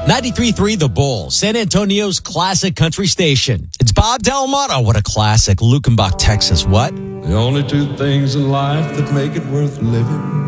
93.3 The Bull, San Antonio's classic country station. It's Bob Delamato. What a classic. Lukenbach, Texas. What? The only two things in life that make it worth living